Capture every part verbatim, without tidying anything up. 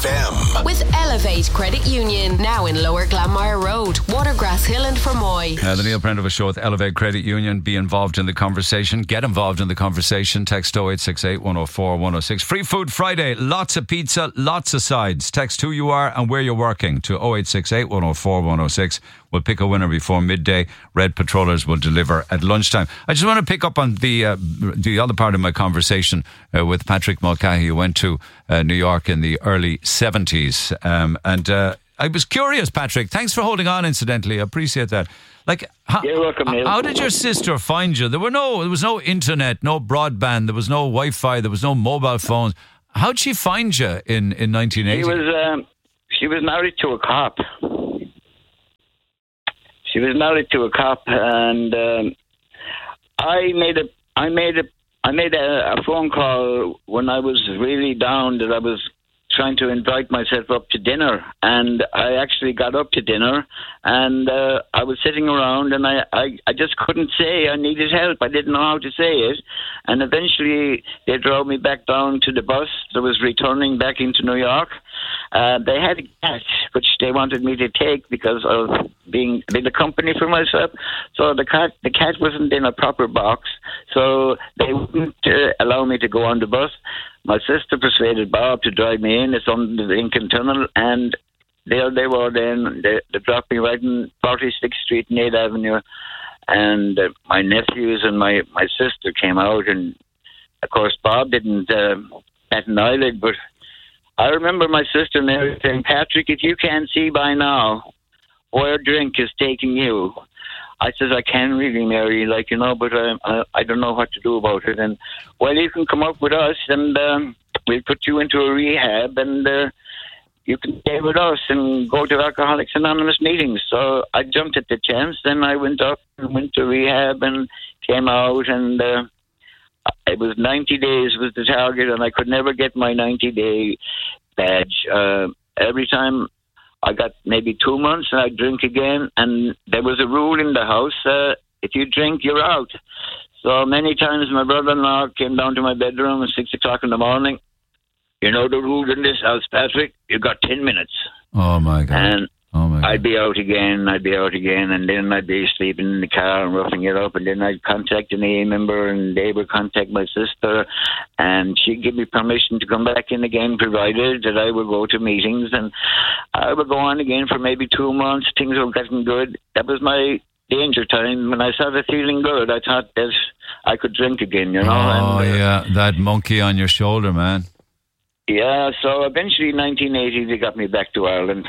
F M. With Elevate Credit Union, now in Lower Glanmire Road, Watergrass Hill and Fermoy. Uh, the Neil Prendeville Show with Elevate Credit Union. Be involved in the conversation. Get involved in the conversation. Text oh eight six eight, one oh four, one oh six. Free Food Friday. Lots of pizza, lots of sides. Text who you are and where you're working to oh eight six eight, one oh four, one oh six. We'll pick a winner before midday. Red Patrollers will deliver at lunchtime. I just want to pick up on the uh, the other part of my conversation uh, with Patrick Mulcahy, who went to uh, New York in the early seventies. Um, and uh, I was curious, Patrick. Thanks for holding on, incidentally. I appreciate that. Like, how, You're welcome, Neil. how did your sister find you? There were no, there was no internet, no broadband, there was no Wi-Fi, there was no mobile phones. How'd she find you in, in nineteen eighty? She was um, she was married to a cop. She was married to a cop, and um, I made a I made a I made a, a phone call when I was really down that I was trying to invite myself up to dinner, and I actually got up to dinner, and uh, I was sitting around, and I, I, I just couldn't say I needed help. I didn't know how to say it, and eventually they drove me back down to the bus that was returning back into New York. Uh, they had a cat which they wanted me to take because of being a bit of company for myself. So the cat the cat wasn't in a proper box, so they wouldn't uh, allow me to go on the bus. My sister persuaded Bob to drive me in. It's on the Lincoln Tunnel, and there they were then. They, they dropped me right in forty-sixth Street and eighth Avenue, and uh, my nephews and my, my sister came out, and of course Bob didn't uh, bat an eyelid, but I remember my sister Mary saying, "Patrick, if you can't see by now where drink is taking you." I says, "I can really, Mary, like, you know, but I, I, I don't know what to do about it." And, well, you can come up with us, and um, we'll put you into a rehab, and uh, you can stay with us and go to Alcoholics Anonymous meetings. So I jumped at the chance. Then I went up and went to rehab and came out, and uh, it was ninety days was the target, and I could never get my ninety-day badge. Uh, every time I got maybe two months and I'd drink again, and there was a rule in the house, uh, if you drink, you're out. So many times my brother-in-law came down to my bedroom at six o'clock in the morning. "You know the rule in this house, Patrick? You got ten minutes. Oh, my God. And oh my God. I'd be out again, I'd be out again, and then I'd be sleeping in the car and roughing it up, and then I'd contact an A member, and they would contact my sister, and she'd give me permission to come back in again, provided that I would go to meetings, and I would go on again for maybe two months. Things were getting good. That was my danger time. When I started feeling good, I thought that I could drink again, you know. Oh, and, uh, yeah, that monkey on your shoulder, man. Yeah, so eventually in nineteen eighty, they got me back to Ireland.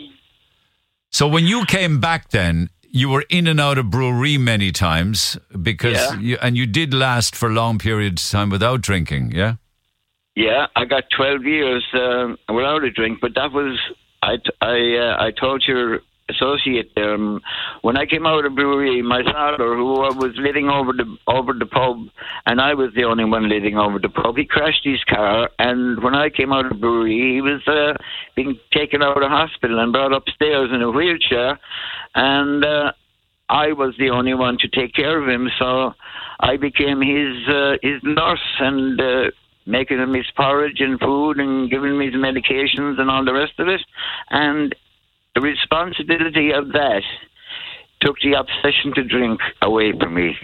So when you came back then, you were in and out of brewery many times, because Yeah. you, and you did last for long periods of time without drinking, yeah? Yeah, I got twelve years um, without a drink, but that was, I, t- I, uh, I told your associate there, um, when I came out of brewery, my father, who was living over the over the pub, and I was the only one living over the pub, he crashed his car, and when I came out of brewery, he was uh, being taken out of hospital and brought upstairs in a wheelchair, and uh, I was the only one to take care of him, so I became his uh, his nurse, and uh, making him his porridge and food and giving him his medications and all the rest of it. And the responsibility of that took the obsession to drink away from me.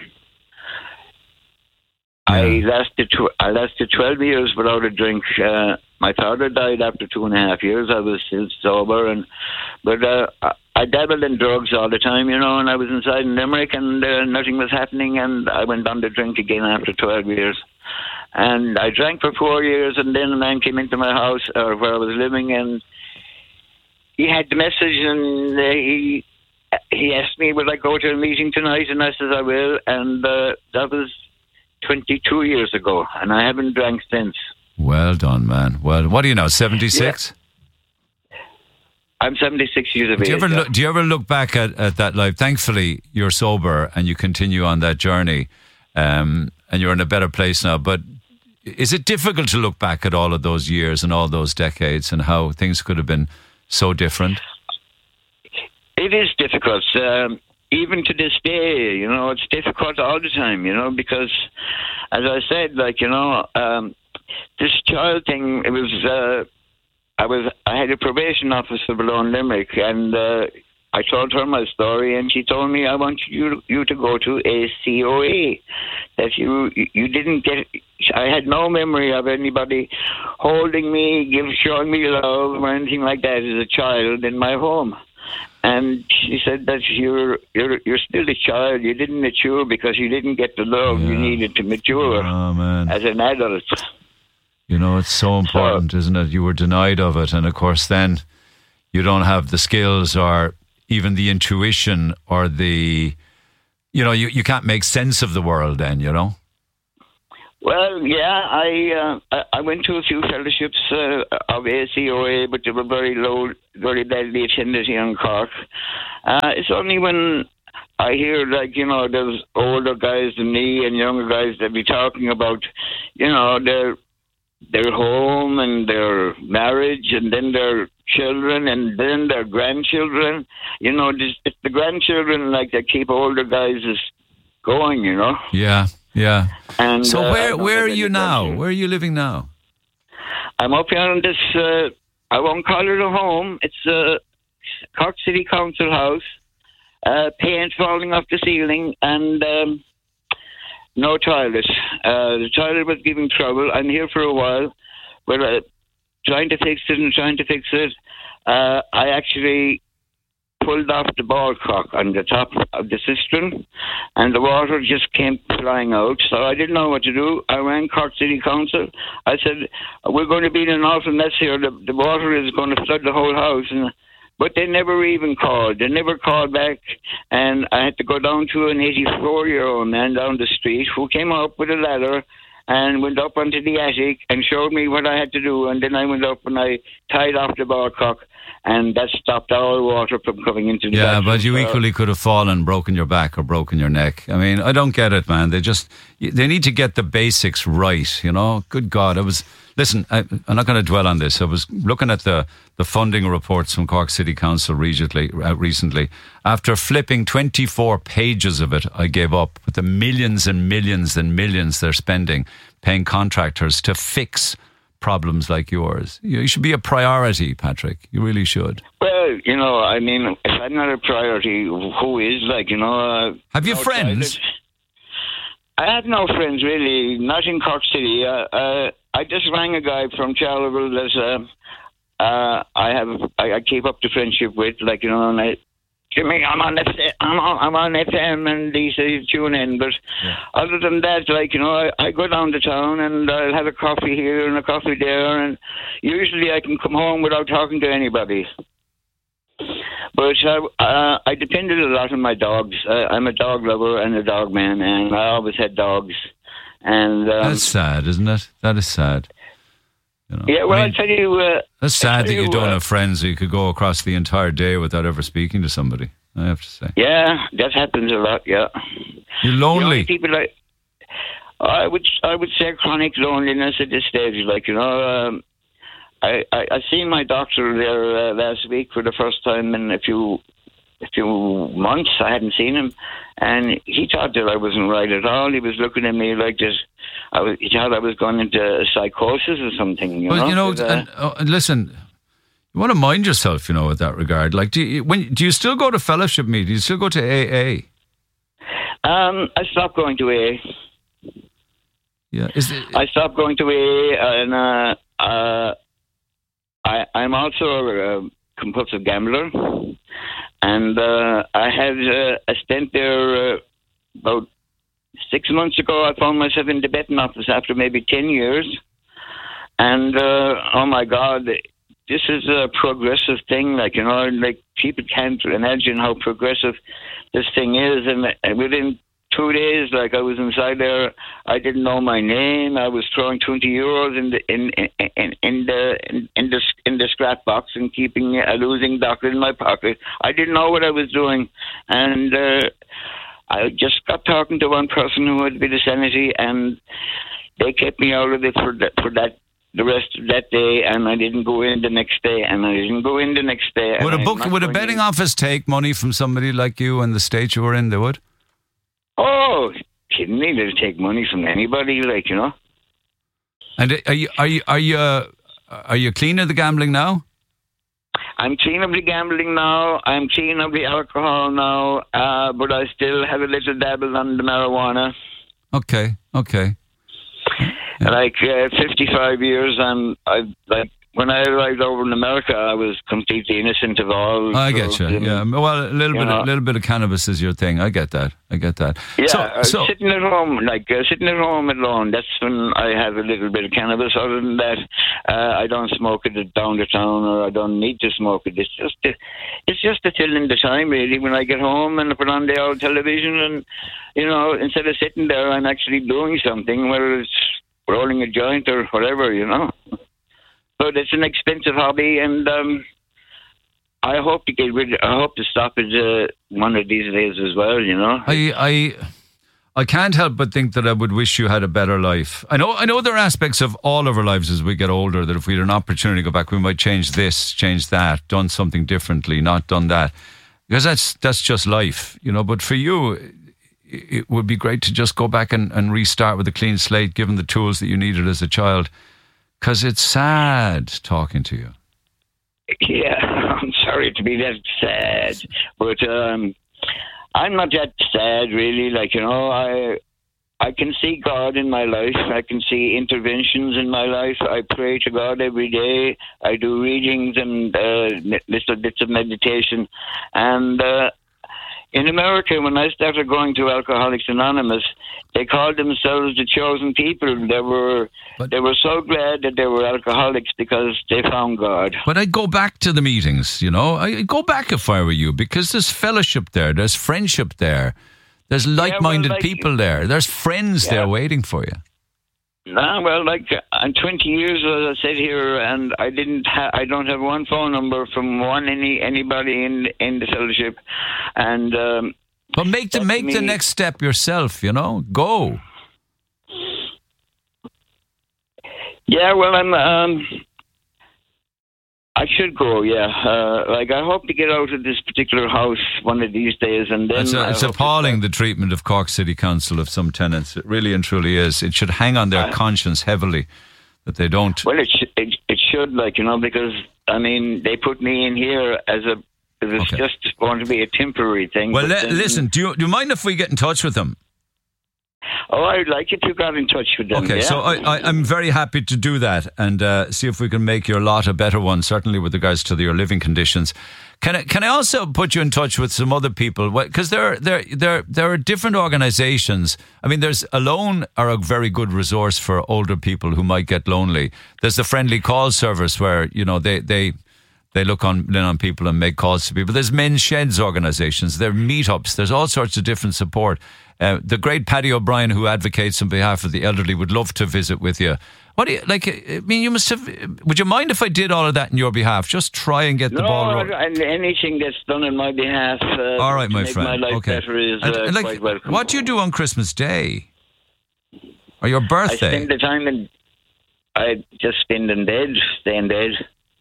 Yeah. I lasted tw- I lasted twelve years without a drink. Uh, my father died after two and a half years. I was still sober, and but uh, I, I dabbled in drugs all the time, you know. And I was inside in Limerick, and uh, nothing was happening. And I went on to drink again after twelve years. And I drank for four years, and then a man came into my house, or where I was living, and he had the message, and uh, he he asked me, "Will I go to a meeting tonight?" And I said, "I will." And uh, that was twenty-two years ago, and I haven't drank since. Well done, man. Well, what are you now, seventy-six? Yeah. I'm seventy-six years of Do you age. ever yeah. look, do you ever look back at, at that life? Thankfully, you're sober and you continue on that journey, um, and you're in a better place now. But is it difficult to look back at all of those years and all those decades and how things could have been so different? It is difficult. Um, even to this day, you know, it's difficult all the time, you know, because, as I said, like, you know, um, this child thing, it was, uh, I was I had a probation officer below in Limerick, and uh, I told her my story, and she told me, I want you you to go to A C O A. That you you didn't get. I had no memory of anybody holding me, give showing me love or anything like that as a child in my home. And she said that you're you're you're still a child. You didn't mature because you didn't get the love Yeah. you needed to mature Oh, man. as an adult. You know, it's so important, isn't it? You were denied of it. And of course, then you don't have the skills or even the intuition or the, you know, you, you can't make sense of the world then, you know? Well, yeah, I uh, I- I went to a few fellowships uh, of A C O A, but they were very low, very badly attended here in Cork. Uh, it's only when I hear, like, you know, there's older guys than me and younger guys that be talking about, you know, their their home and their marriage and then their children and then their grandchildren. You know, this, it's the grandchildren, like, that keep older guys is going, you know. Yeah, yeah. And So uh, I where don't where have are any you now? grandchildren. Where are you living now? I'm up here on this, uh, I won't call it a home. It's a Cork City Council house, uh, paint falling off the ceiling, and um, no toilet. Uh, the toilet was giving trouble. I'm here for a while. We're uh, trying to fix it and trying to fix it. Uh, I actually pulled off the ball cock on the top of the cistern, and the water just came flying out. So I didn't know what to do. I rang Cork City Council. I said, we're going to be in an awful mess here. The, the water is going to flood the whole house. And, but they never even called. They never called back. And I had to go down to an eighty-four-year-old man down the street who came up with a ladder and went up onto the attic and showed me what I had to do. And then I went up and I tied off the ball cock, and that stopped all water from coming into the Yeah, bathroom. but you Uh, equally could have fallen, broken your back or broken your neck. I mean, I don't get it, man. They just, they need to get the basics right, you know? Good God. I was, listen, I, I'm not going to dwell on this. I was looking at the, the funding reports from Cork City Council recently, uh, recently. After flipping twenty-four pages of it, I gave up with the millions and millions and millions they're spending paying contractors to fix problems like yours. You should be a priority, Patrick. You really should. Well, you know, I mean, if I'm not a priority, who is? Like, you know... Uh, Have you no friends? toilet. I have no friends, really. Not in Cork City. Uh, uh, I just rang a guy from Charleville that uh, uh, I have, I, I keep up the friendship with, like, you know, and I... Jimmy, I'm on F- I'm on, I'm on F M and he says tune in. But Yeah. other than that, like, you know, I, I go down to town and I'll have a coffee here and a coffee there, and usually I can come home without talking to anybody. But uh, uh, I depended a lot on my dogs. Uh, I'm a dog lover and a dog man, and I always had dogs. And um, That's sad, isn't it? That is sad. You know, yeah, well, I I mean, tell you, uh, that's sad that tell you you, don't uh, have friends who you could go across the entire day without ever speaking to somebody. I have to say, yeah, that happens a lot. Yeah. you're The only lonely. people I, I would I would say chronic loneliness at this stage. Like, you know, um, I, I I seen my doctor there uh, last week for the first time in a few a few months. I hadn't seen him, and he thought that I wasn't right at all. He was looking at me like this. I was, he thought I was going into psychosis or something. You Well, know, you know, But, uh, and, uh, and listen, you want to mind yourself, you know, with that regard. Like, do you, when do you still go to fellowship meetings? Do you still go to A A? um, I stopped going to A A. Yeah, is it? I stopped going to A A, and uh, uh, I, I'm also a compulsive gambler, and uh, I had uh, a stint there uh, about six months ago. I found myself in the betting office after maybe ten years, and uh, oh my God, this is a progressive thing. Like, you know, like people can't imagine how progressive this thing is, and, and within two days, like, I was inside there. I didn't know my name. I was throwing twenty euros in the in in, in, in the in, in the in the scrap box and keeping a losing dollar in my pocket. I didn't know what I was doing, and uh, I just got talking to one person who had a bit of sanity, and they kept me out of it for that for that the rest of that day, and I didn't go in the next day, and I didn't go in the next day. Would a and book, I'm not would a going betting in. office take money from somebody like you in the state you were in? They would. Oh, kidding me? They'll take money from anybody, like, you know. And are you are you are you uh, Are you clean of the gambling now? I'm clean of the gambling now. I'm clean of the alcohol now. Uh, but I still have a little dabble on the marijuana. Okay, okay. Yeah. Like uh, fifty-five years, and I like when I arrived over in America, I was completely innocent of all. I get you. And, yeah, well, a little bit, know. a little bit of cannabis is your thing. I get that. I get that. Yeah, so, uh, so, sitting at home, like uh, sitting at home alone. That's when I have a little bit of cannabis. Other than that, uh, I don't smoke it down the town, or I don't need to smoke it. It's just, a, it's just to fill in the time, really. When I get home and I put on the old television, and you know, instead of sitting there, I'm actually doing something, whether it's rolling a joint or whatever, you know. But it's an expensive hobby, and um, I hope to get rid. I hope to stop it uh, one of these days as well. You know. I, I, I can't help but think that I would wish you had a better life. I know, I know there are aspects of all of our lives as we get older that if we had an opportunity to go back, we might change this, change that, done something differently, not done that, because that's that's just life, you know. But for you, it would be great to just go back and, and restart with a clean slate, given the tools that you needed as a child. Because it's sad talking to you. Yeah, I'm sorry to be that sad, but um, I'm not that sad, really. Like, you know, I I can see God in my life. I can see interventions in my life. I pray to God every day. I do readings and uh, little bits of meditation. And uh, in America, when I started going to Alcoholics Anonymous, they called themselves the chosen people. They were but, they were so glad that they were alcoholics because they found God. But I'd go back to the meetings, you know. I'd go back if I were you, because there's fellowship there. There's friendship there. There's like-minded yeah, well, like, people there. There's friends yeah. there waiting for you. Nah, well, like I'm twenty years as I sit here, and I didn't, ha- I don't have one phone number from one any anybody in in the fellowship, and. Um, but make the make me, the next step yourself. You know, go. Yeah, well, I'm. Um, I should go. Yeah, uh, like I hope to get out of this particular house one of these days, and then it's, a, it's appalling the treatment of Cork City Council of some tenants. It really and truly is. It should hang on their uh, conscience heavily that they don't. Well, it, sh- it it should, like you know, because I mean, they put me in here as a. It's okay. Just going to be a temporary thing. Well, le- then, listen. Do you do you mind if we get in touch with them? Oh, I'd like if you got in touch with them. Okay, yeah? so I, I, I'm very happy to do that and uh, see if we can make your lot a better one, certainly with regards to the, your living conditions. Can I, can I also put you in touch with some other people? Because there, there, there, there are different organisations. I mean, there's Alone are a very good resource for older people who might get lonely. There's the Friendly Call Service where, you know, they... they They look on in on people and make calls to people. There's men's sheds organisations. There are meetups. There's all sorts of different support. Uh, the great Paddy O'Brien, who advocates on behalf of the elderly, would love to visit with you. What do you like? I mean, you must have. Would you mind if I did all of that in your behalf? Just try and get the no, ball rolling. And anything that's done on my behalf. Uh, all right, to my make friend. My life okay. better is and, uh, like, quite welcome. What do you do on Christmas Day or your birthday? I spend the time in. I just spend in bed, stay in bed.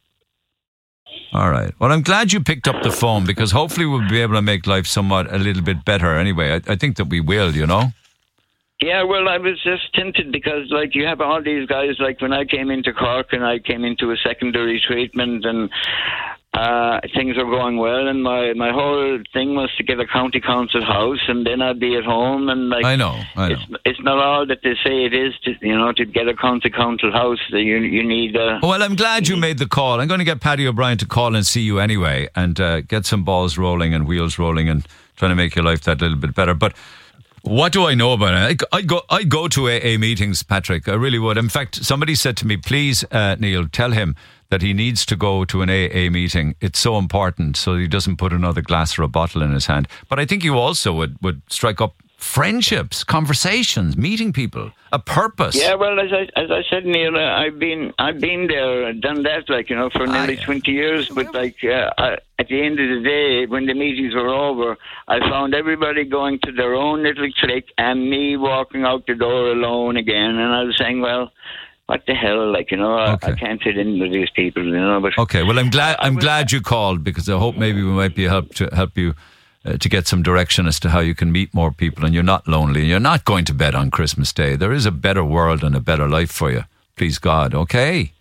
All right. Well, I'm glad you picked up the phone because hopefully we'll be able to make life somewhat a little bit better anyway. I, I think that we will, you know? Yeah, well, I was just tempted because, like, you have all these guys, like, when I came into Cork and I came into a secondary treatment and uh, things are going well, and my, my whole thing was to get a county council house and then I'd be at home and, like... I know, I know. It's, it's not all that they say it is, to, you know, to get a county council house. You, you need... Uh, well, I'm glad you made the call. I'm going to get Paddy O'Brien to call and see you anyway and uh, get some balls rolling and wheels rolling and trying to make your life that little bit better. But... what do I know about it? I, I go I go to A A meetings, Patrick. I really would. In fact, somebody said to me, please, uh, Neil, tell him that he needs to go to an A A meeting. It's so important so he doesn't put another glass or a bottle in his hand. But I think you also would, would strike up friendships, conversations, meeting people, a purpose. Yeah, well, as I as I said, Neil, uh, I've been I've been there, done that, like, you know, for nearly I, twenty years. But like uh, I, at the end of the day, when the meetings were over, I found everybody going to their own little clique and me walking out the door alone again. And I was saying, well, what the hell, like, you know, okay. I, I can't fit in with these people, you know. But okay, well, I'm glad I'm glad you called because I hope maybe we might be help to help you. Uh, to get some direction as to how you can meet more people and you're not lonely and you're not going to bed on Christmas Day. There is a better world and a better life for you. Please God, okay?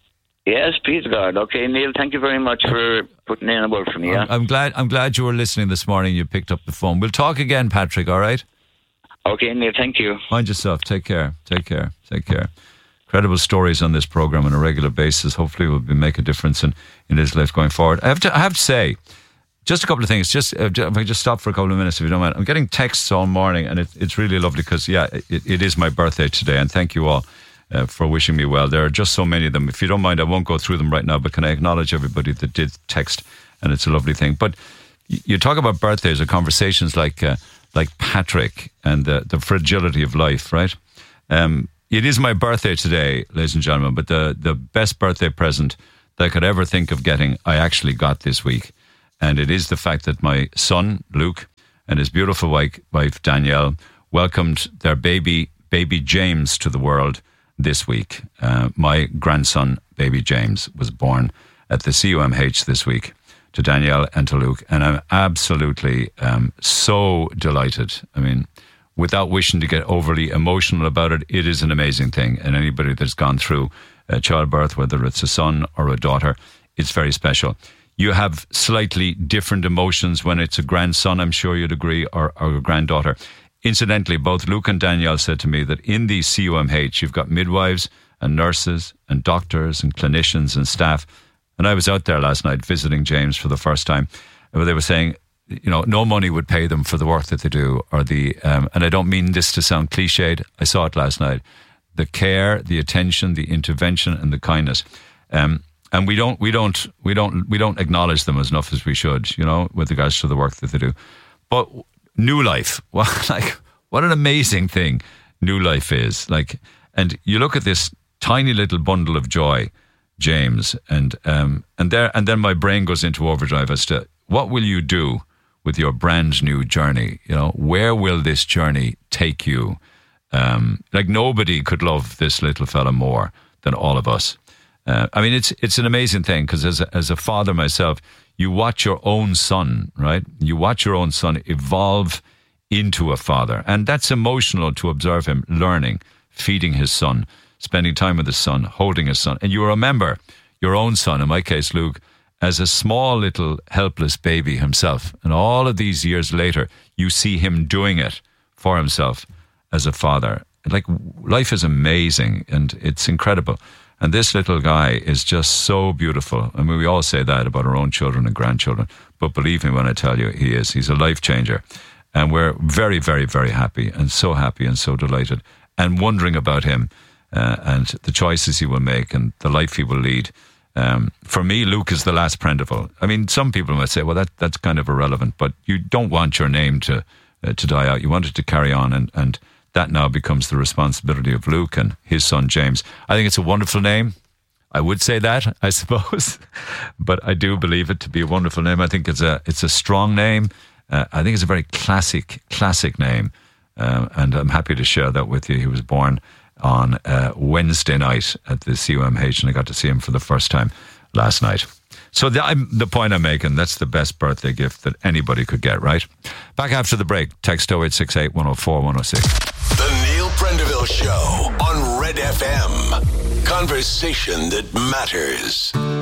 Yes, please God. Okay, Neil, thank you very much for putting in a word for me. Yeah? I'm, I'm glad I'm glad you were listening this morning. You picked up the phone. We'll talk again, Patrick, all right? Okay, Neil, thank you. Mind yourself. Take care. Take care. Take care. Incredible stories on this programme on a regular basis. Hopefully will make a difference in, in his life going forward. I have to I have to say, just a couple of things. Just uh, if I just stop for a couple of minutes, if you don't mind. I'm getting texts all morning, and it, it's really lovely because, yeah, it, it is my birthday today, and thank you all Uh, for wishing me well. There are just so many of them. If you don't mind, I won't go through them right now, but can I acknowledge everybody that did text, and it's a lovely thing. But y- you talk about birthdays or conversations like uh, like Patrick and the, the fragility of life, right? Um, it is my birthday today, ladies and gentlemen, but the, the best birthday present that I could ever think of getting, I actually got this week. And it is the fact that my son, Luke, and his beautiful wife, wife Danielle, welcomed their baby, baby James, to the world this week. Uh, my grandson, baby James, was born at the C U M H this week to Danielle and to Luke. And I'm absolutely um, so delighted. I mean, without wishing to get overly emotional about it, it is an amazing thing. And anybody that's gone through uh, childbirth, whether it's a son or a daughter, it's very special. You have slightly different emotions when it's a grandson, I'm sure you'd agree, or, or a granddaughter. Incidentally, both Luke and Danielle said to me that in the C U M H, you've got midwives and nurses and doctors and clinicians and staff. And I was out there last night visiting James for the first time, where they were saying, you know, no money would pay them for the work that they do, or the, um, and I don't mean this to sound cliched, I saw it last night, the care, the attention, the intervention, and the kindness. Um, and we don't, we don't, we don't, we don't acknowledge them as enough as we should, you know, with regards to the work that they do. But New Life, well, like, what an amazing thing New Life is. Like, and you look at this tiny little bundle of joy, James, and um, and there, and then my brain goes into overdrive as to what will you do with your brand new journey? You know, where will this journey take you? Um, like, nobody could love this little fella more than all of us. Uh, I mean, it's it's an amazing thing because as a, as a father myself, you watch your own son, right? You watch your own son evolve into a father. And that's emotional to observe him learning, feeding his son, spending time with his son, holding his son. And you remember your own son, in my case, Luke, as a small little helpless baby himself. And all of these years later, you see him doing it for himself as a father. Like, life is amazing and it's incredible. And this little guy is just so beautiful. I mean, we all say that about our own children and grandchildren, but believe me when I tell you, he is. He's a life changer. And we're very, very, very happy and so happy and so delighted and wondering about him uh, and the choices he will make and the life he will lead. Um, for me, Luke is the last Prendeville. I mean, some people might say, well, that that's kind of irrelevant, but you don't want your name to uh, to die out. You want it to carry on, and, and that now becomes the responsibility of Luke and his son, James. I think it's a wonderful name. I would say that, I suppose, but I do believe it to be a wonderful name. I think it's a it's a strong name. Uh, I think it's a very classic, classic name, uh, and I'm happy to share that with you. He was born on uh, Wednesday night at the C U M H, and I got to see him for the first time last night. So the, I'm, the point I'm making, that's the best birthday gift that anybody could get, right? Back after the break, text oh eight six eight, one oh four, one oh six. The Neil Prendeville Show on Red F M. Conversation that matters.